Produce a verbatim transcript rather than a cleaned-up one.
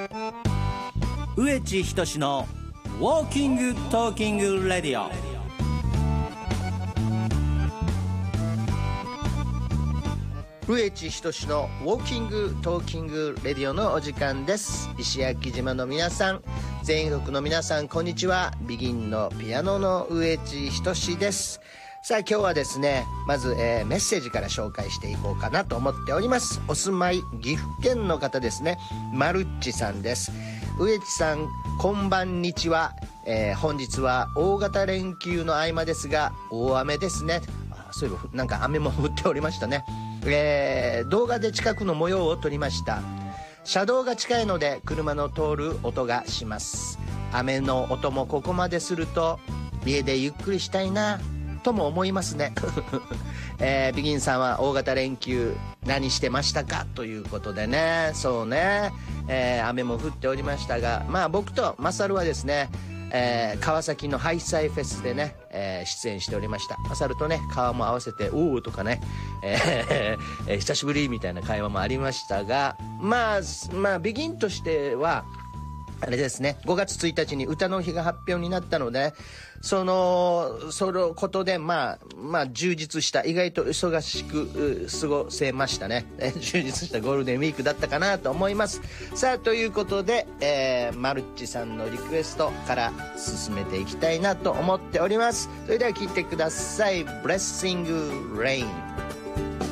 植地仁のウォーキングトーキングレディオ。 植地仁のウォーキングトーキングレディオのお時間です。石垣島の皆さん、全国の皆さん、こんにちは。ビギンのピアノの植地仁です。さあ今日はですね、まず、えー、メッセージから紹介していこうかなと思っております。お住まい岐阜県の方ですね、まるっちさんです。植地さん、こんばんにちは。えー、本日は大型連休の合間ですが大雨ですね。あ、そういえばなんか雨も降っておりましたね。えー、動画で近くの模様を撮りました。車道が近いので車の通る音がします。雨の音もここまですると家でゆっくりしたいなとも思いますね。えー、ビギンさんは大型連休何してましたかということでね。そうね、えー、雨も降っておりましたが、まあ僕とマサルはですね、えー、川崎のハイサイフェスでね、えー、出演しておりました。マサルとね、顔も合わせておーとかね、えーえー、久しぶりみたいな会話もありましたが、まあまあビギンとしてはあれですね、ごがつついたちに歌の日が発表になったので、そのそのことでまあまあ充実した、意外と忙しく過ごせましたね。充実したゴールデンウィークだったかなと思います。さあということで、えー、マルッチさんのリクエストから進めていきたいなと思っております。それでは聴いてください。 Blessing Rain。